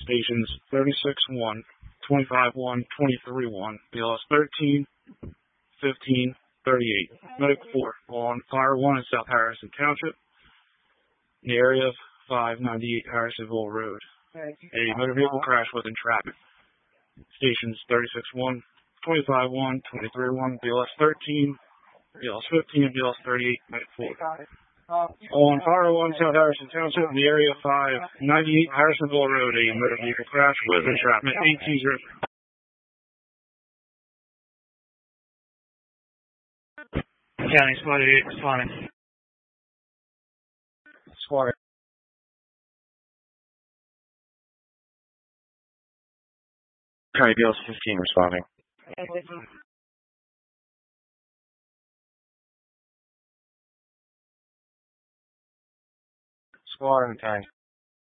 Stations 36-1, 25-1, 23-1, BLS 13, 15, 38. Medic 4 on Fire 1 in South Harrison Township, in the area of 598 Harrisonville Road. A motor vehicle crash with entrapment. Stations 36-1, 25-1, 23-1, BLS 13, BLS 15, and BLS 38, Medic 4. On Fire 1 South Harrison Township, in the area of 598 Harrisonville Road, a motor vehicle crash with entrapment. 18-0. County Squad 88 responding. Squad. County BLS 15 responding. Squad and tank.